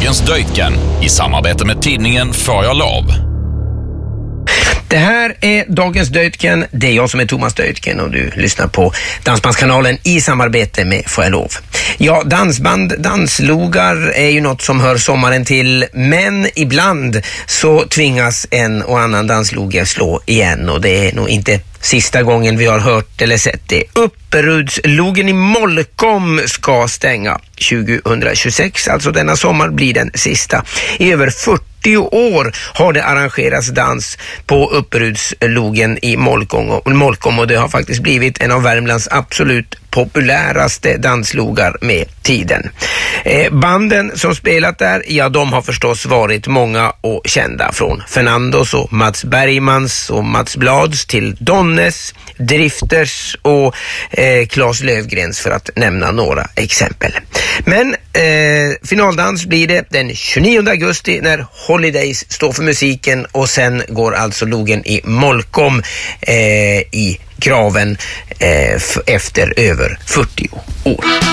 Dagens Döjken i samarbete med tidningen Får jag lov. Det här är Dagens Döjken. Det är jag som är Thomas Döjken och du lyssnar på Dansbandskanalen i samarbete med Får jag lov. Ja, danslogar är ju något som hör sommaren till, men ibland så tvingas en och annan dansloge slå igen och det är nog inte sista gången vi har hört eller sett det. Upperudslogen i Molkom ska stänga 2026, alltså denna sommar blir den sista. I över 40 år har det arrangerats dans på Upperudslogen i Molkom och det har faktiskt blivit en av Värmlands absolut populäraste danslogar med tiden. Banden som spelat där, ja, de har förstås varit många och kända, från Fernandos och Mats Bergmans och Mats Blads till Donnes, Drifters och Claes Lövgrens, för att nämna några exempel. Men finaldans blir det den 29 augusti när Holidays står för musiken och sen går alltså logen i Molkom i graven efter över 40 år.